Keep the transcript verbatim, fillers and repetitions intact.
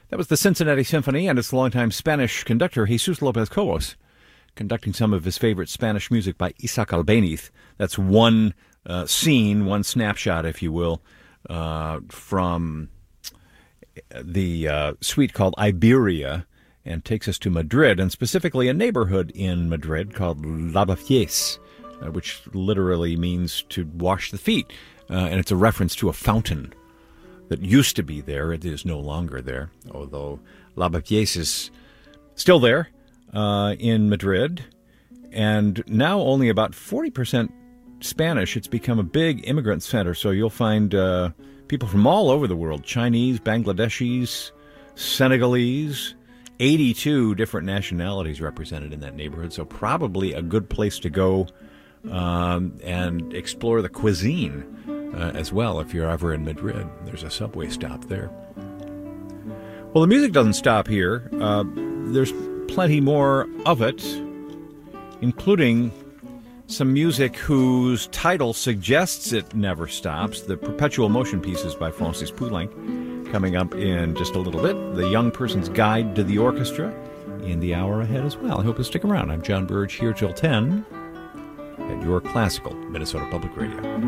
That was the Cincinnati Symphony and its longtime Spanish conductor, Jesus Lopez Cobos, conducting some of his favorite Spanish music by Isaac Albéniz. That's one uh, scene, one snapshot, if you will, uh, from the uh, suite called Iberia, and takes us to Madrid, and specifically a neighborhood in Madrid called Lavapiés, uh, which literally means to wash the feet. Uh, and it's a reference to a fountain that used to be there. It is no longer there, although Lavapiés is still there uh, in Madrid. And now only about forty percent Spanish. It's become a big immigrant center, so you'll find uh, people from all over the world, Chinese, Bangladeshis, Senegalese, eighty-two different nationalities represented in that neighborhood, so probably a good place to go um, and explore the cuisine uh, as well if you're ever in Madrid. There's a subway stop there. Well, the music doesn't stop here. Uh, there's plenty more of it, including some music whose title suggests it never stops. The Perpetual Motion Pieces by Francis Poulenc, coming up in just a little bit. The Young Person's Guide to the Orchestra in the hour ahead as well. I hope you'll stick around. I'm John Burge, here till ten at your classical Minnesota Public Radio.